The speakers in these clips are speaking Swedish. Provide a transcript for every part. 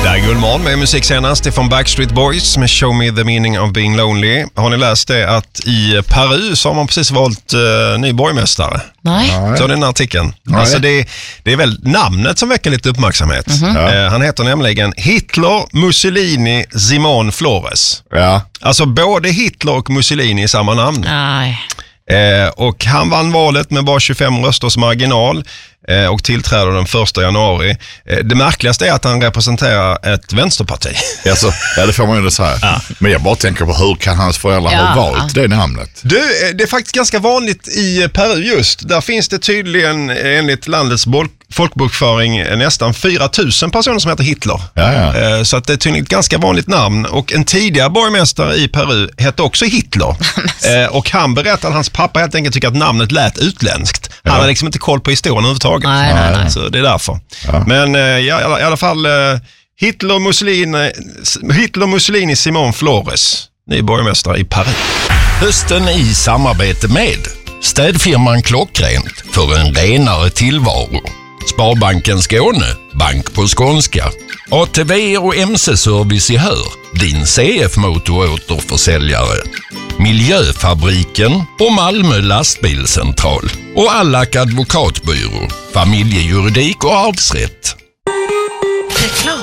Det är Gullmorgon med musik senast från Backstreet Boys med Show Me the Meaning of Being Lonely. Har ni läst det att i Peru så har man precis valt ny borgmästare? Nej. Så den här artikeln. Nej. Alltså det är väl namnet som väcker lite uppmärksamhet. Han heter nämligen Hitler, Mussolini, Simón Flores. Ja. Alltså både Hitler och Mussolini i samma namn. Nej. Och han vann valet med bara 25 rösters marginal och tillträder den 1 januari. Det märkligaste är att han representerar ett vänsterparti. Alltså, ja, det får man ju säga. Ja. Men jag bara tänker på hur kan hans föräldrar ha valt det namnet? Det är faktiskt ganska vanligt i Peru just. Där finns det tydligen enligt landets folkbokföring nästan 4 000 personer som heter Hitler. Ja. Så att det är tydligen ett ganska vanligt namn. Och en tidigare borgmästare i Peru hette också Hitler. Och han berättade att hans pappa helt enkelt tycker att namnet lät utländskt. Han har liksom inte koll på historien överhuvudtaget. Nej. Så det är därför. Ja. Men i alla fall Hitler, Mussolini, Simón Flores, ny borgmästare i Peru. Hösten i samarbete med städfirman Klockrent för en renare tillvaro. Sparbanken Skåne, bank på skånska. ATV och MC-service i Hör, din CF-motoråterförsäljare. Miljöfabriken och Malmö lastbilscentral. Och Allak advokatbyrå, familjejuridik och arvsrätt. Reklam.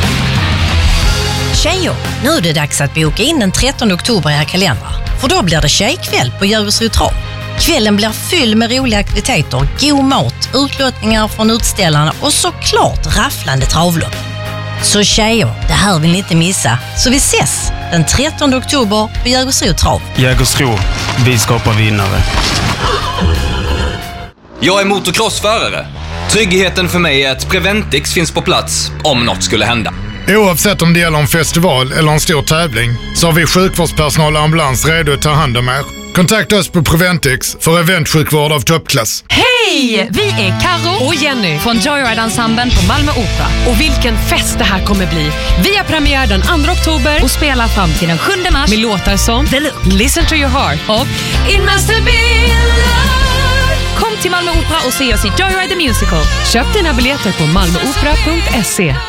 Tjejer, nu är det dags att boka in den 13 oktober i era kalendrar. För då blir det tjejkväll på Jägersro Trav. Kvällen blir fylld med roliga aktiviteter, god mat, utlottningar från utställarna och såklart rafflande travlopp. Så tjejer, det här vill ni inte missa. Så vi ses den 13 oktober på Jägersro Trav. Jägersro, vi skapar vinnare. Jag är motocrossförare. Tryggheten för mig är att Preventix finns på plats om något skulle hända. Oavsett om det gäller en festival eller en stor tävling så har vi sjukvårdspersonal och ambulans redo att ta hand om er. Kontakta oss på Preventix för eventsjukvård av toppklass. Hej! Vi är Karo och Jenny från Joyride-ensemblen på Malmö Opera. Och vilken fest det här kommer bli. Vi har premiär den 2 oktober och spelar fram till den 7 mars med låtar som Listen to your heart och It must have been love. Kom till Malmö Opera och se oss i Joyride the Musical. Köp dina biljetter på malmoopera.se.